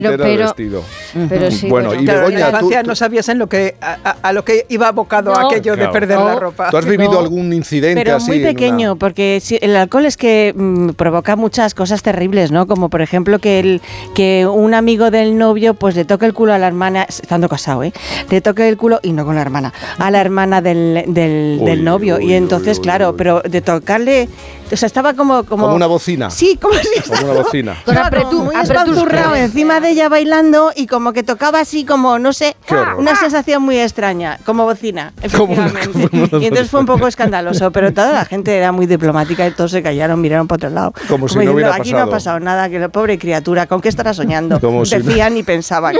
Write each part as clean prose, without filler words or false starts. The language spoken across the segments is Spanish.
vestido. Pero sí, bueno, y claro, Begoña, en la infancia no sabías a lo que iba abocado aquello de perder la ropa. ¿Tú has vivido algún incidente pero así? Muy pequeño, porque el alcohol es que provoca muchas cosas terribles, ¿no? Como por ejemplo que un amigo del novio pues le toque el culo a la hermana, estando casado, le toque el culo, y no con la hermana, a la hermana del novio. Y entonces, claro, pero de tocarle, o sea, estaba como una bocina. Sí, como si como una bocina. Muy espanzurrado encima de ella bailando, y como que tocaba así como, no sé, una sensación muy extraña, como bocina, efectivamente. Y entonces fue un poco escandaloso, pero toda la gente era muy diplomática y todos se callaron, miraron para otro lado. Como si diciendo, no hubiera aquí pasado. No ha pasado nada, que la pobre criatura, ¿con qué estará soñando? Decían y pensaban.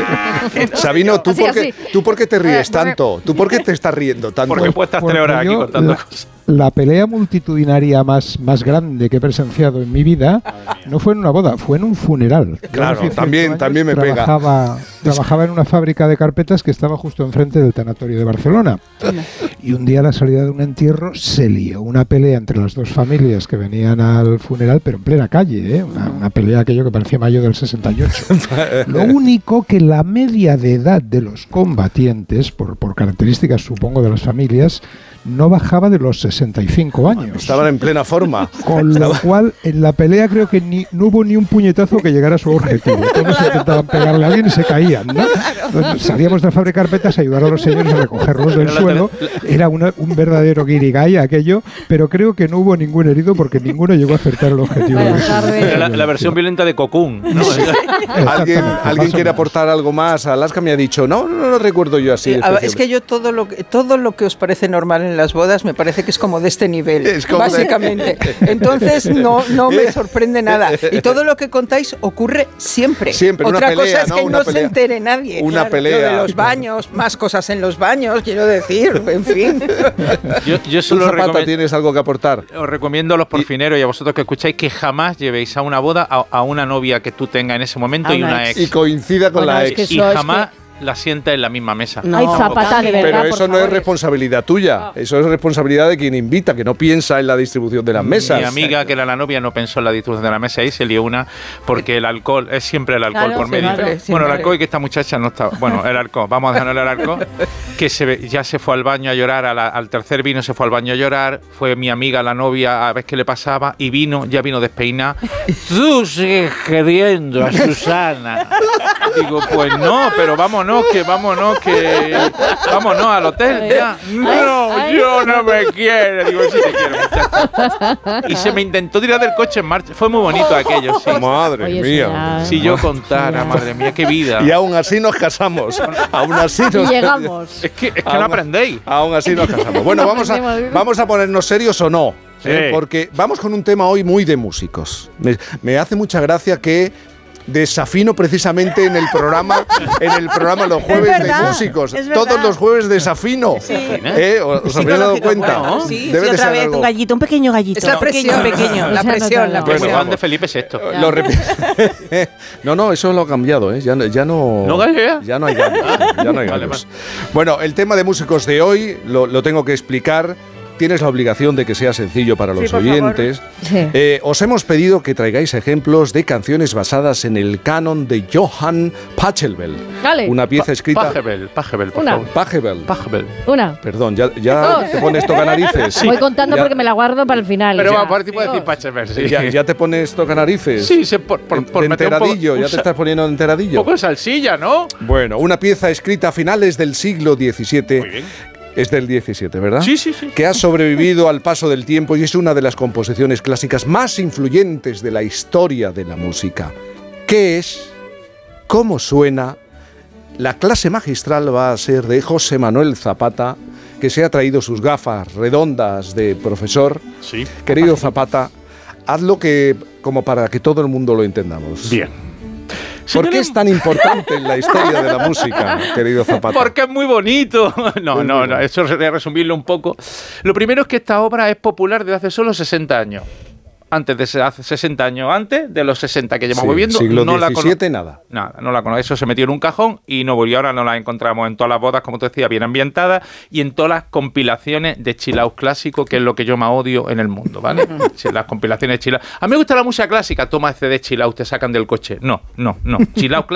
Sabino, ¿tú por qué te ríes tanto? ¿Tú por qué te estás riendo tanto? Porque puedes estar 3 horas aquí contando cosas. La pelea multitudinaria más grande que he presenciado en mi vida no fue en una boda, fue en un funeral. Claro, también me pega. Trabajaba en una fábrica de carpetas que estaba justo enfrente del tanatorio de Barcelona. Y un día a la salida de un entierro se lió una pelea entre las dos familias que venían al funeral, pero en plena calle, una pelea aquello que parecía mayo del 68. Lo único que la media de edad de los combatientes, por características supongo de las familias, no bajaba de los 65 años. Estaban en plena forma. Con lo cual, en la pelea creo que no hubo ni un puñetazo que llegara a su objetivo. Todos intentaban pegarle a alguien y se caían, ¿no? Entonces, salíamos de la fábrica de carpetas a ayudar a los señores a recogerlos del suelo. Era un verdadero guirigay aquello, pero creo que no hubo ningún herido porque ninguno llegó a acertar el objetivo. La versión violenta de Cocoon, ¿no? ¿Alguien quiere aportar algo más? Alaska me ha dicho, no lo recuerdo yo así. Es que yo todo lo que os parece normal en las bodas me parece que es como de este nivel, básicamente. Entonces no me sorprende nada. Y todo lo que contáis ocurre siempre. Otra cosa es que no se entere nadie. Una pelea. Lo de los baños, más cosas en los baños, quiero decir, en fin. Yo solo Zapata, ¿tienes algo que aportar? Os recomiendo a los porfineros y a vosotros que escucháis que jamás llevéis a una boda a una novia que tú tengas en ese momento y una ex. Y coincida con la ex. Y jamás la sienta en la misma mesa. No, hay Zapata, de verdad. Pero eso no es responsabilidad tuya. Eso es responsabilidad de quien invita, que no piensa en la distribución de las mesas. Mi amiga, que era la novia, no pensó en la distribución de la mesa y se lió una, porque el alcohol, es siempre el alcohol por medio. Bueno, el alcohol, y que esta muchacha no estaba. Bueno, el alcohol, vamos a dejarle el alcohol, que ya se fue al baño a llorar, al tercer vino se fue al baño a llorar, fue mi amiga, la novia, a ver qué le pasaba, y ya vino despeinada. Tú sigues queriendo a Susana. Digo, pues no, pero vámonos al hotel ya. No, yo no me quiero. Digo, sí te quiero, muchacha. Y se me intentó tirar del coche en marcha. Fue muy bonito aquello, sí. Madre mía. Si yo contara, madre mía, qué vida. Y aún así nos casamos. Aún así nos llegamos. Es que no aprendéis. Aún así nos casamos. Bueno, vamos a ponernos serios o no. Sí. Porque vamos con un tema hoy muy de músicos. Me hace mucha gracia que desafino precisamente en el programa los jueves de músicos. Todos los jueves desafino. Sí. ¿Os habéis dado cuenta? Bueno, sí, Debe de otra ser vez algo. un pequeño gallito. Es la presión, la presión. Muy fan de Felipe VI. No, eso lo ha cambiado, ¿eh? Ya no. ¿No gallea? Ya no hay gallos. Bueno, el tema de músicos de hoy lo tengo que explicar. Tienes la obligación de que sea sencillo para los oyentes. Sí. Os hemos pedido que traigáis ejemplos de canciones basadas en el canon de Johann Pachelbel. Dale. Una pieza escrita... Pachelbel, por Una. favor. Pachelbel. Una. Perdón, ya te pones tocanarices. Sí. Voy contando porque me la guardo para el final. Pero aparte puedo decir Pachelbel, sí. Ya te pones tocanarices. Sí, por enteradillo, ya te estás poniendo enteradillo. Un poco de salsilla, ¿no? Bueno, una pieza escrita a finales del siglo XVII. Muy bien. Es del 17, ¿verdad? Sí. Que ha sobrevivido al paso del tiempo y es una de las composiciones clásicas más influyentes de la historia de la música. ¿Qué es? ¿Cómo suena? La clase magistral va a ser de José Manuel Zapata, que se ha traído sus gafas redondas de profesor. Sí. Querido Zapata, hazlo como para que todo el mundo lo entendamos. Bien. ¿Por qué es tan importante en la historia de la música, querido Zapata? Porque es muy bonito. No, eso sería resumirlo un poco. Lo primero es que esta obra es popular desde hace solo 60 años. Hace 60 años antes de los 60 que llevamos viviendo. Siglo no XVII, nada. No la conozco. Eso se metió en un cajón y no volvió. Ahora no la encontramos en todas las bodas, como tú decías, bien ambientadas, y en todas las compilaciones de chill out clásico, que es lo que yo más odio en el mundo, ¿vale? Las compilaciones de chill out. A mí me gusta la música clásica. Toma CD chill out, te sacan del coche. No. Chill out clásico.